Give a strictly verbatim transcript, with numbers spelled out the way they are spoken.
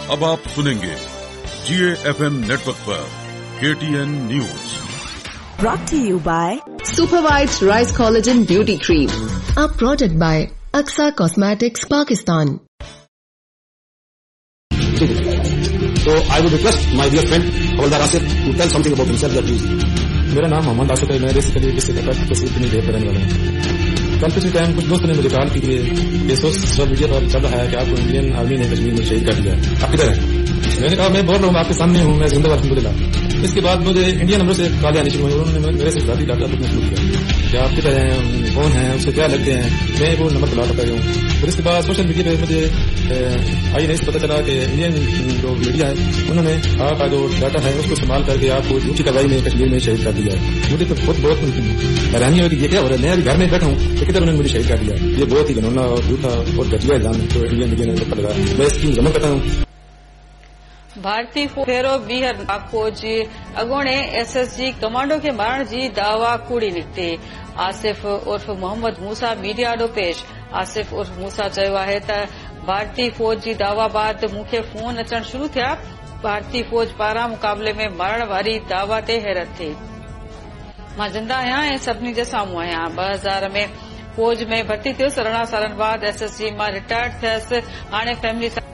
अब आप सुनेंगे जीए एफएम नेटवर्क पर KTN news. Brought to you by Supervibes Rice Collagen Beauty Cream, a product by Aksa Cosmetics, Pakistan. So I would request my dear friend Hawaldar Asif to tell something about himself that he is. मेरा नाम मोहम्मद आसिफ है। मैं basically किसी प्रकार की तस्वीर नहीं दे रहने वाला हूँ। कल कुछ टाइम कुछ दोस्तों ने मुझे कहा कि ये सोशल मीडिया पर चल रहा है कि आपको इंडियन आर्मी ने कश्मीर में शहीद कर दिया है, आप किधर हैं? मैंने कहा मैं बोल रहा हूँ, आपके सामने हूँ, मैं जिंदाबाद अल्हम्दुलिल्लाह। इसके बाद मुझे इंडियन नंबर से कॉल आनी शुरू हुई। उन्होंने मेरे से जाती डाटा पूछना शुरू किया कि आप किधर हैं, कौन हैं, उससे क्या लगते हैं। मैं वो नंबर तलाश कर रहा हूँ। फिर इसके बाद सोशल मीडिया पर मुझे आई नहीं से पता चला कि इंडियन जो मीडिया है उन्होंने आपका जो डाटा है उसको इस्तेमाल करके आपको झूठी कार्रवाई में कश्मीर में शहीद कर दिया है। मुझे तो बहुत बहुत हैरानी हो रही है, क्या हो रहा है? मैं अभी घर में बैठा हूँ तो किधर उन्होंने मुझे शहीद कर दिया। ये बहुत ही घिनौना और झूठा और घटिया इल्जाम है तो इंडियन मीडिया ने पता लगा। मैं इसकी मजम्मत करता हूँ। भारतीय फेरो बीहर फौज अगोणे एसएसजी कमांडो खे मारण जी दावा कूड़ी निकिती। आसिफ उर्फ मोहम्मद मूसा मीडिया आॾो पेश। आसिफ उर्फ मूसा चयो आहे त भारतीय फौज जी दावा बाद मूंखे फोन अचण शुरू थिया। भारतीय फौज पारां मुक़ाबले में मरण वारी दावा ते हैरत थी। मां जिंदा आहियां ऐं सभिनी जे साम्हूं आहियां। ॿ हज़ार में फौज में भर्ती थियुसि। अरिड़हं सालनि बाद एसएसजी मां रिटायर्ड थियसि। हाणे फैमिली